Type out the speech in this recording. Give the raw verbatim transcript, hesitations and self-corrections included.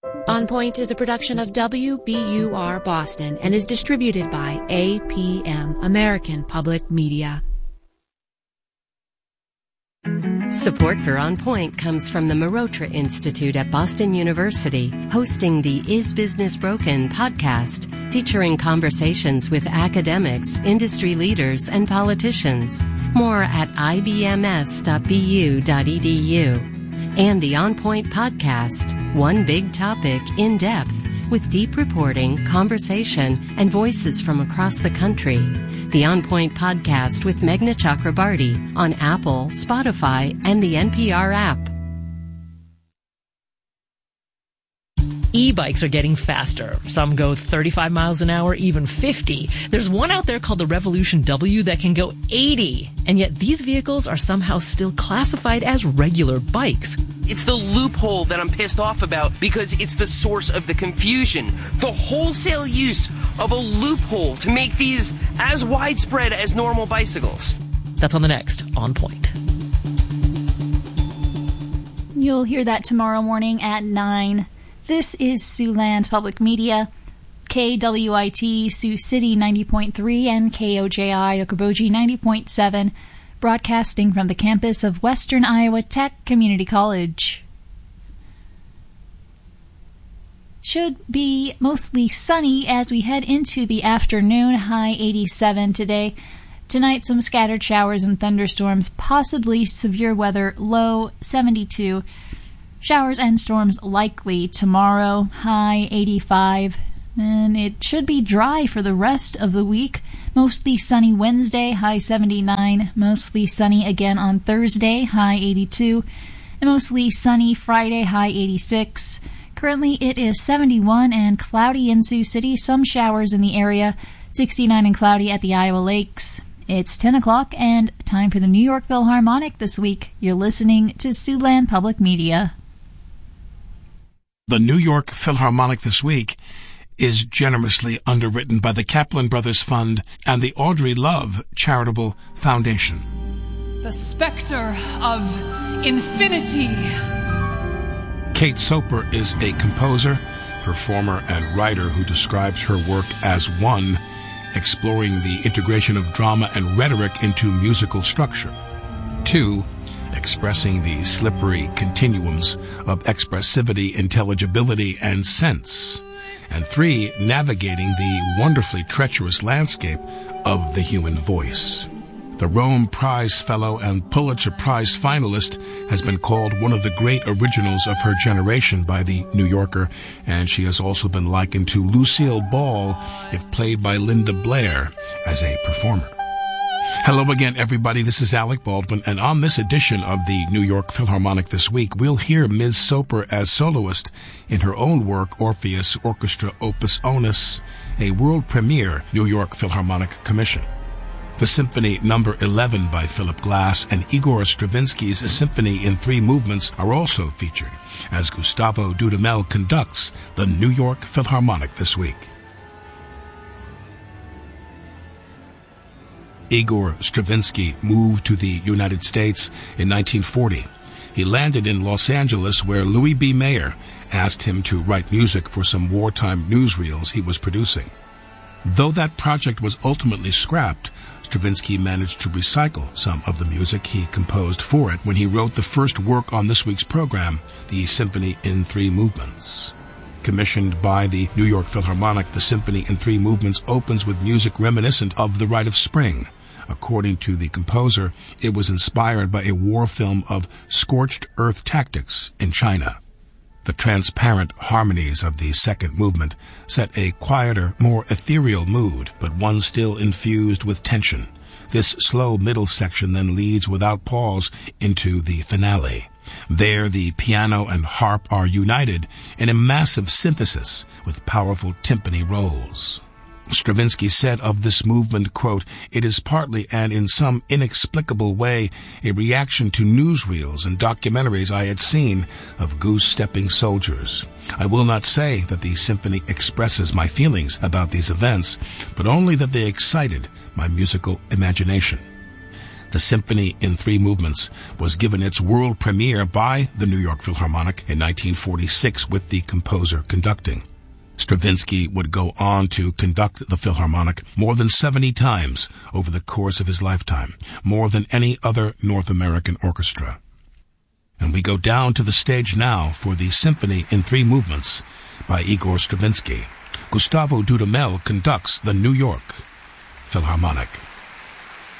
On Point is a production of W B U R Boston and is distributed by A P M, American Public Media. Support for On Point comes from the Marotra Institute at Boston University, hosting the Is Business Broken podcast, featuring conversations with academics, industry leaders, and politicians. More at I B M S dot B U dot E D U. And the On Point podcast, one big topic in depth, with deep reporting, conversation, and voices from across the country. The On Point podcast with Meghna Chakrabarti on Apple, Spotify, and the N P R app. E-bikes are getting faster. Some go thirty-five miles an hour, even fifty. There's one out there called the Revolution W that can go eighty. And yet these vehicles are somehow still classified as regular bikes. It's the loophole that I'm pissed off about because it's the source of the confusion. The wholesale use of a loophole to make these as widespread as normal bicycles. That's on the next On Point. You'll hear that tomorrow morning at nine. This is Siouxland Public Media, K W I T Sioux City ninety point three and K O J I Okoboji ninety point seven, broadcasting from the campus of Western Iowa Tech Community College. Should be mostly sunny as we head into the afternoon, high eighty-seven today. Tonight, some scattered showers and thunderstorms, possibly severe weather, low seventy-two. Showers and storms likely tomorrow, high eighty-five. And it should be dry for the rest of the week. Mostly sunny Wednesday, high seventy-nine. Mostly sunny again on Thursday, high eighty-two. And mostly sunny Friday, high eighty-six. Currently it is seventy-one and cloudy in Sioux City. Some showers in the area. sixty-nine and cloudy at the Iowa Lakes. It's ten o'clock and time for the New York Philharmonic this week. You're listening to Siouxland Public Media. The New York Philharmonic this week is generously underwritten by the Kaplan Brothers Fund and the Audrey Love Charitable Foundation. The specter of infinity. Kate Soper is a composer, performer, and writer who describes her work as one, exploring the integration of drama and rhetoric into musical structure. Two, expressing the slippery continuums of expressivity, intelligibility, and sense. And three, navigating the wonderfully treacherous landscape of the human voice. The Rome Prize Fellow and Pulitzer Prize finalist has been called one of the great originals of her generation by the New Yorker, and she has also been likened to Lucille Ball if played by Linda Blair as a performer. Hello again, everybody. This is Alec Baldwin, and on this edition of the New York Philharmonic this week, we'll hear Miz Soper as soloist in her own work, Orpheus Orchestra Opus Onus, a world premiere New York Philharmonic commission. The Symphony Number eleven by Philip Glass and Igor Stravinsky's Symphony in Three Movements are also featured, as Gustavo Dudamel conducts the New York Philharmonic this week. Igor Stravinsky moved to the United States in nineteen forty. He landed in Los Angeles, where Louis B. Mayer asked him to write music for some wartime newsreels he was producing. Though that project was ultimately scrapped, Stravinsky managed to recycle some of the music he composed for it when he wrote the first work on this week's program, the Symphony in Three Movements. Commissioned by the New York Philharmonic, the Symphony in Three Movements opens with music reminiscent of The Rite of Spring. According to the composer, it was inspired by a war film of scorched earth tactics in China. The transparent harmonies of the second movement set a quieter, more ethereal mood, but one still infused with tension. This slow middle section then leads without pause into the finale. There, the piano and harp are united in a massive synthesis with powerful timpani rolls. Stravinsky said of this movement, quote, "It is partly and in some inexplicable way a reaction to newsreels and documentaries I had seen of goose-stepping soldiers. I will not say that the symphony expresses my feelings about these events, but only that they excited my musical imagination." The symphony in three movements was given its world premiere by the New York Philharmonic in nineteen forty-six with the composer conducting. Stravinsky would go on to conduct the Philharmonic more than seventy times over the course of his lifetime, more than any other North American orchestra. And we go down to the stage now for the Symphony in Three Movements by Igor Stravinsky. Gustavo Dudamel conducts the New York Philharmonic.